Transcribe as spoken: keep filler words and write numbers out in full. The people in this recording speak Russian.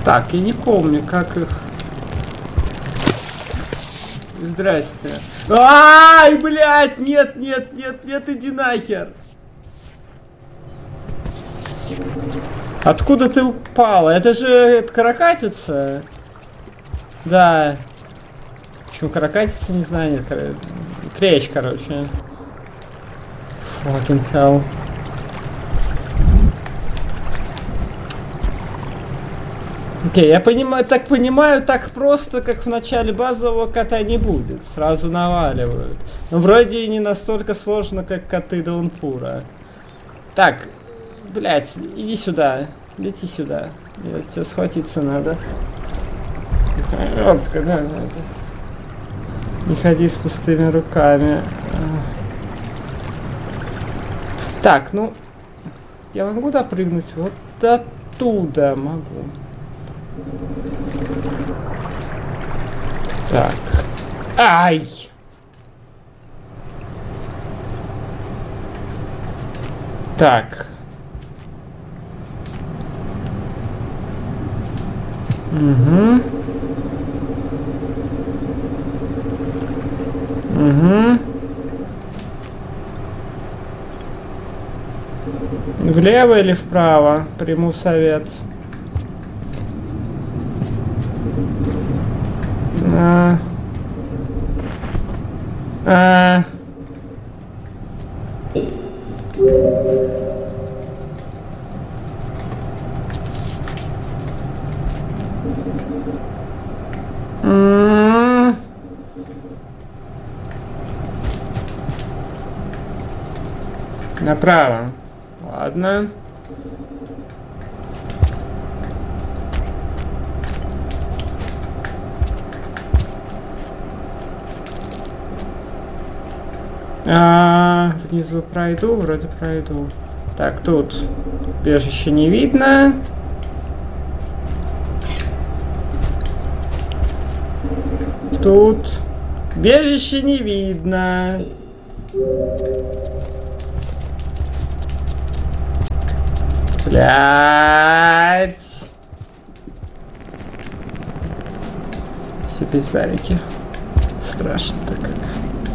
Так, я не помню, как их... Здрасте. Ай, блядь, нет, нет, нет, нет, иди нахер. Откуда ты упала? Это же это каракатица. Да. Почему каракатица, не знаю, нет. Кор... Клещ, короче. Fucking hell. Окей, okay, я понимаю, так понимаю, так просто, как в начале базового кота не будет. Сразу наваливают. Но вроде и не настолько сложно, как коты Даунпура. Так, блять, иди сюда. Лети сюда. Нет, тебе схватиться надо. Вот, когда надо. Не ходи с пустыми руками. Так, ну... Я могу допрыгнуть? Вот оттуда могу. Так. Ай! Так. Угу. Угу. Влево или вправо? Приму совет. А. А. М-м-м. Направо. Ладно. А, внизу пройду, вроде пройду. Так, тут убежище не видно. Тут убежище не видно. Блять. Все пиздарики. Страшно-то как.